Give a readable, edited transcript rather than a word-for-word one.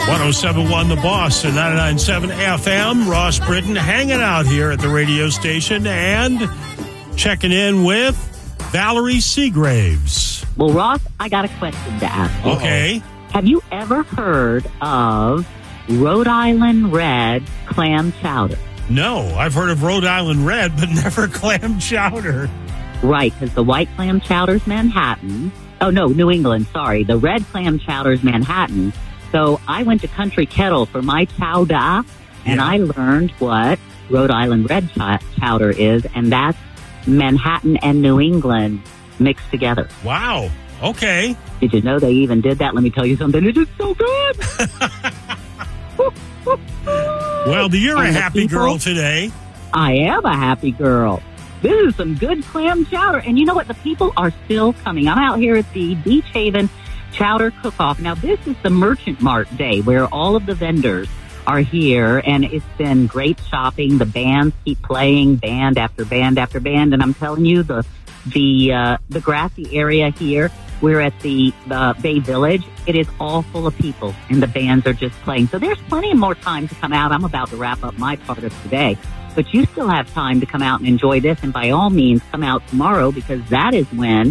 107.1 The Boss and 99.7 FM. Ross Britton hanging out here at the radio station and checking in with Valerie Seagraves. Well, Ross, I got a question to ask you. Okay. Have you ever heard of Rhode Island Red clam chowder? No, I've heard of Rhode Island Red, but never clam chowder. Right, because the white clam chowder's Manhattan. Oh, no, New England, sorry. The red clam chowder's Manhattan. So I went to Country Kettle for my chowder, and I learned what Rhode Island Red chowder is, and that's Manhattan and New England mixed together. Wow. Okay. Did you know they even did that? Let me tell you something. It is so good. Well, you're a happy girl today. I am a happy girl. This is some good clam chowder. And you know what? The people are still coming. I'm out here at the Beach Haven Chowder Cook-Off. Now, this is the Merchant Mart Day where all of the vendors are here, and it's been great shopping. The bands keep playing, band after band after band, and I'm telling you, the grassy area here, we're at the Bay Village. It is all full of people, and the bands are just playing. So there's plenty more time to come out. I'm about to wrap up my part of today, but you still have time to come out and enjoy this, and by all means, come out tomorrow because that is when